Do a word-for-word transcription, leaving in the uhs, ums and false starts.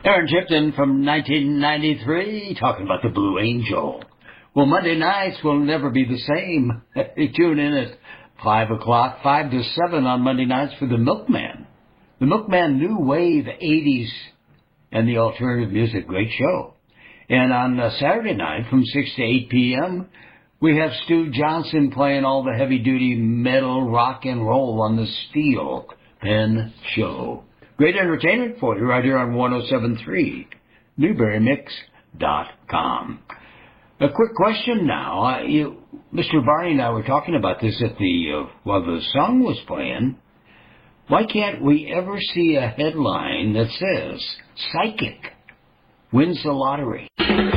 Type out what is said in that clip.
Aaron Tipton from nineteen ninety-three, talking about the Blue Angel. Well, Monday nights will never be the same. Tune in at five o'clock, five to seven on Monday nights for the Milkman. The Milkman New Wave eighties and the Alternative Music. Great show. And on uh, Saturday night from six to eight p.m., we have Stu Johnson playing all the heavy-duty metal rock and roll on the Steel Pen Show. Great entertainment for you right here on one oh seven point three, Newberry Mix dot com. A quick question now. Uh, you, Mister Barney and I were talking about this at the, uh, while the song was playing. Why can't we ever see a headline that says, Psychic wins the lottery?